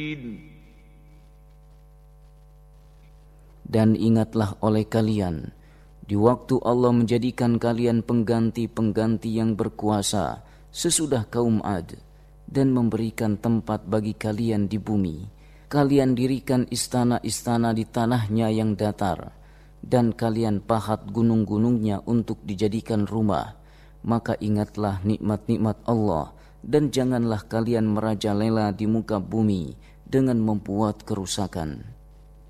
Dan ingatlah oleh kalian di waktu Allah menjadikan kalian pengganti-pengganti yang berkuasa sesudah kaum Ad, dan memberikan tempat bagi kalian di bumi. Kalian dirikan istana-istana di tanahnya yang datar, dan kalian pahat gunung-gunungnya untuk dijadikan rumah. Maka ingatlah nikmat-nikmat Allah, dan janganlah kalian merajalela di muka bumi dengan membuat kerusakan.